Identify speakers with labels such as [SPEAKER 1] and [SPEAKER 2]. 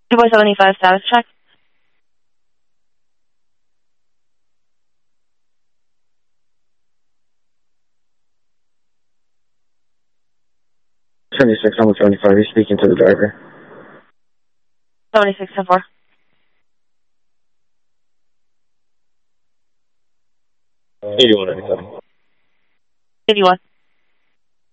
[SPEAKER 1] 2.75 status check.
[SPEAKER 2] almost 75. You're speaking to the driver.
[SPEAKER 1] 76-4.
[SPEAKER 2] 8197.
[SPEAKER 1] 81.